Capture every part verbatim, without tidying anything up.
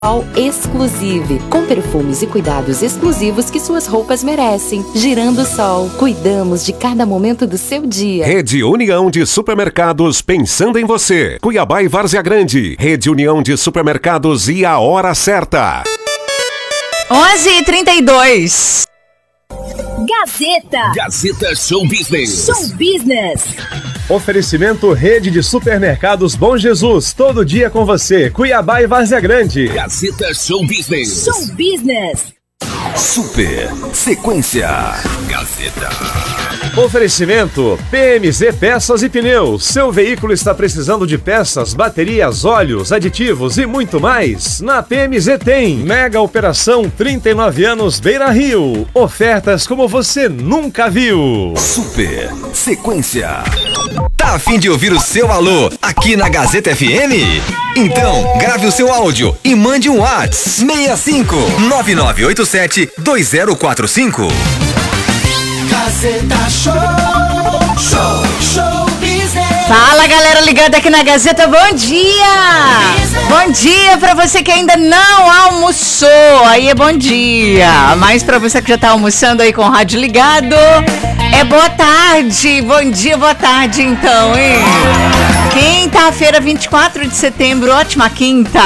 Exclusive, com perfumes e cuidados exclusivos que suas roupas merecem. Girando Sol, cuidamos de cada momento do seu dia. Rede União de Supermercados, pensando em você. Cuiabá e Várzea Grande. Rede União de Supermercados e a hora certa. onze e trinta e dois. Gazeta. Gazeta Show Business. Show Business. Oferecimento Rede de Supermercados Bom Jesus, todo dia com você, Cuiabá e Várzea Grande. Gazeta Show Business. Show Business. Super Sequência. Gazeta. Oferecimento P M Z Peças e Pneus. Seu veículo está precisando de peças, baterias, óleos, aditivos e muito mais? Na P M Z tem. Mega Operação trinta e nove anos Beira Rio. Ofertas como você nunca viu. Super Sequência. Tá a fim de ouvir o seu alô aqui na Gazeta F M? Então, grave o seu áudio e mande um WhatsApp seis cinco nove nove oito sete dois zero quatro cinco. Gazeta Show, Show, Show Business. Fala, galera ligada aqui na Gazeta, bom dia! Bom dia pra você que ainda não almoçou, aí é bom dia. Mas pra você que já tá almoçando aí com o rádio ligado, é boa tarde, bom dia, boa tarde então, hein? Quinta-feira, vinte e quatro de setembro, ótima quinta.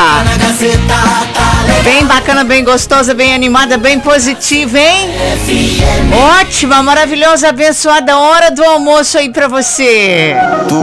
Bem bacana, bem gostosa, bem animada, bem positiva, hein? Ótima, maravilhosa, abençoada hora do almoço aí pra você.